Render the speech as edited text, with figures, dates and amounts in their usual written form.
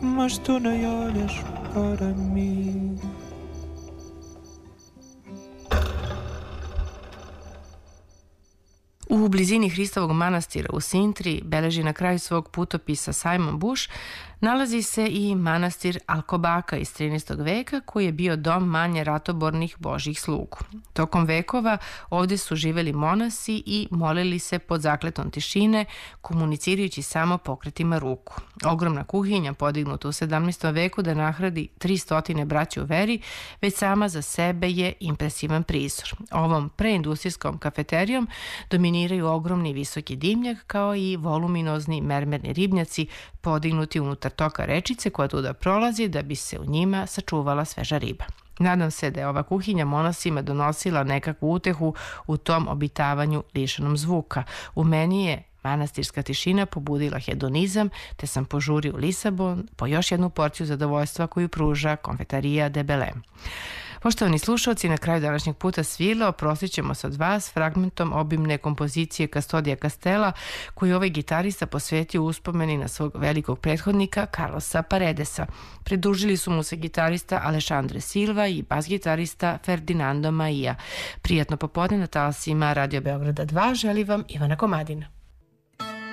mas tu nem olhas para mim. U blizini Hristovog manastira u Sintri beleži na kraju svog putopisa Simon Bush, nalazi se i manastir Alkobaka iz 13. veka koji je bio dom manje ratobornih božjih slugu. Tokom vekova ovdje su živeli monasi i molili se pod zakletom tišine, komunicirajući samo pokretima ruku. Ogromna kuhinja podignuta u 17. veku da nahradi 300 braća u veri, već sama za sebe je impresivan prizor. Ovom preindustrijskom kafeterijom dominiraju ogromni visoki dimnjak kao i voluminozni mermerni ribnjaci podignuti unutar toka rečice koja tuda prolazi da bi se u njima sačuvala sveža riba. Nadam se da je ova kuhinja monasima donosila nekakvu utehu u tom obitavanju lišenom zvuka. U meni je manastirska tišina pobudila hedonizam, te sam požurio u Lisabon po još jednu porciju zadovoljstva koju pruža konfetarija de Belem. Poštovani slušalci, na kraju današnjeg puta svila oprostit ćemo se od vas fragmentom obimne kompozicije Kastodija Castela koju ovaj gitarista posvetio uspomeni na svog velikog prethodnika Carlosa Paredesa. Pridružili su mu se gitarista Alexandre Silva i bas-gitarista Ferdinando Maia. Prijatno popodne na talasima Radio Beograda 2 želi vam Ivana Komadina.